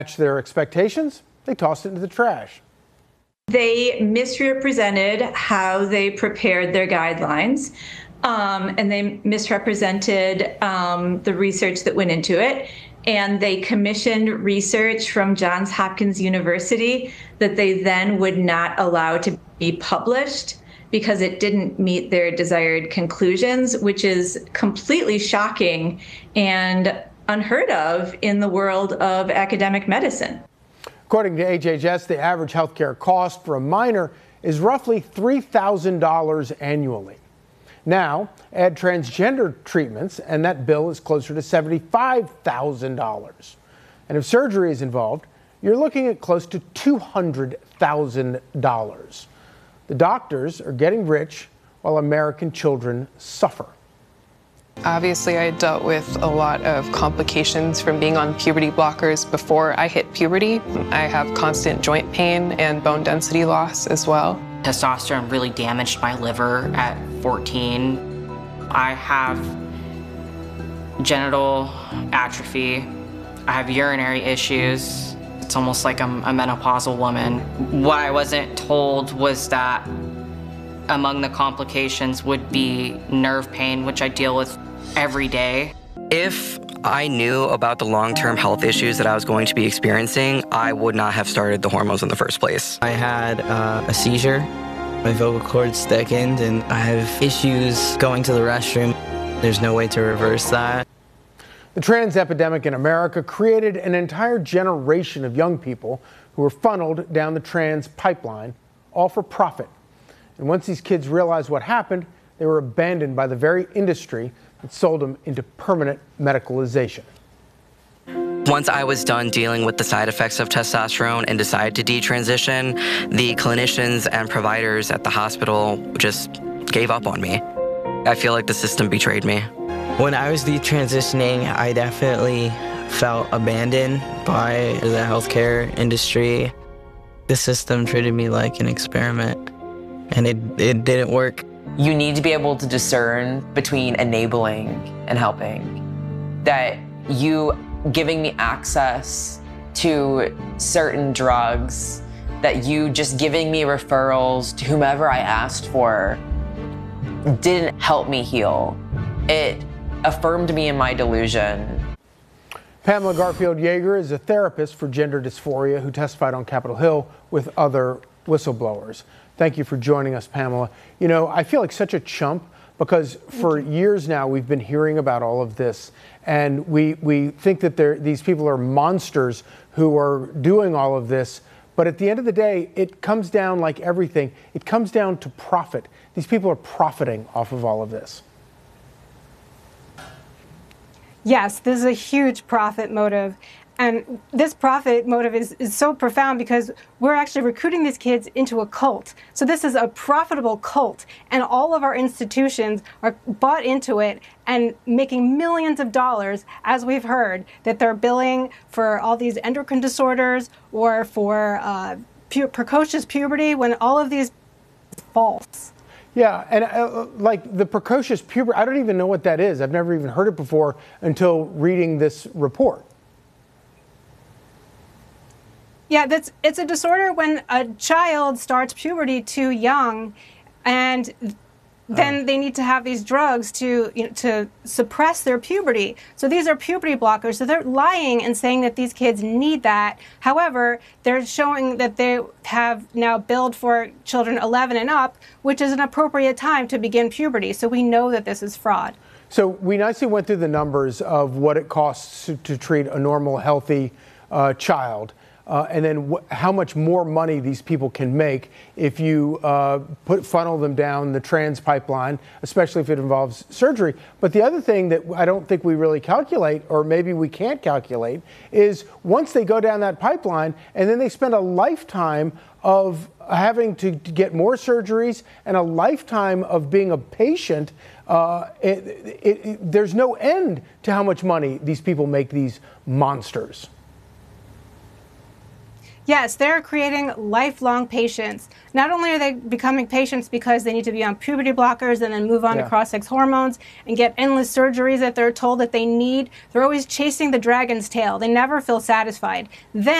Their expectations, they tossed it into the trash. They misrepresented how they prepared their guidelines, and they misrepresented the research that went into it. And they commissioned research from Johns Hopkins University that they then would not allow to be published because it didn't meet their desired conclusions, which is completely shocking and unheard of in the world of academic medicine. According to HHS, the average healthcare cost for a minor is roughly $3,000 annually. Now, add transgender treatments, and that bill is closer to $75,000. And if surgery is involved, you're looking at close to $200,000. The doctors are getting rich while American children suffer. Obviously, I dealt with a lot of complications from being on puberty blockers before I hit puberty. I have constant joint pain and bone density loss as well. Testosterone really damaged my liver at 14. I have genital atrophy. I have urinary issues. It's almost like I'm a menopausal woman. What I wasn't told was that among the complications would be nerve pain, which I deal with every day. If I knew about the long-term health issues that I was going to be experiencing, I would not have started the hormones in the first place. I had a seizure. My vocal cords thickened, and I have issues going to the restroom. There's no way to reverse that. The trans epidemic in America created an entire generation of young people who were funneled down the trans pipeline, all for profit. And once these kids realized what happened, they were abandoned by the very industry that sold them into permanent medicalization. Once I was done dealing with the side effects of testosterone and decided to detransition, the clinicians and providers at the hospital just gave up on me. I feel like the system betrayed me. When I was detransitioning, I definitely felt abandoned by the healthcare industry. The system treated me like an experiment, and it didn't work. You need to be able to discern between enabling and helping. That you giving me access to certain drugs, that you just giving me referrals to whomever I asked for didn't help me heal. It affirmed me in my delusion. Pamela Garfield Yeager is a therapist for gender dysphoria who testified on Capitol Hill with other whistleblowers. Thank you for joining us, Pamela. You know, I feel like such a chump because for years now we've been hearing about all of this, and we think that these people are monsters who are doing all of this. But at the end of the day, it comes down, like everything, it comes down to profit. These people are profiting off of all of this. Yes, this is a huge profit motive. And this profit motive is so profound because we're actually recruiting these kids into a cult. So this is a profitable cult, and all of our institutions are bought into it and making millions of dollars, as we've heard, that they're billing for all these endocrine disorders or for precocious puberty, when all of these is false. Yeah, and like the precocious puberty, I don't even know what that is. I've never even heard it before until reading this report. Yeah, it's a disorder when a child starts puberty too young, and then they need to have these drugs to suppress their puberty. So these are puberty blockers. So they're lying and saying that these kids need that. However, they're showing that they have now billed for children 11 and up, which is an appropriate time to begin puberty. So we know that this is fraud. So we nicely went through the numbers of what it costs to treat a normal, healthy child. And then how much more money these people can make if you funnel them down the trans pipeline, especially if it involves surgery. But the other thing that I don't think we really calculate, or maybe we can't calculate, is once they go down that pipeline and then they spend a lifetime of having to get more surgeries and a lifetime of being a patient, there's no end to how much money these people make, these monsters. Yes, they're creating lifelong patients. Not only are they becoming patients because they need to be on puberty blockers and then move on to cross-sex hormones and get endless surgeries that they're told that they need, they're always chasing the dragon's tail. They never feel satisfied. Then